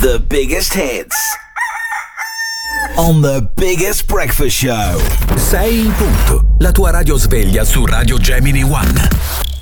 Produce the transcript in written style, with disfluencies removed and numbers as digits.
The biggest hits on the biggest breakfast show. 6 in punto, la tua radio sveglia su Radio Gemini One.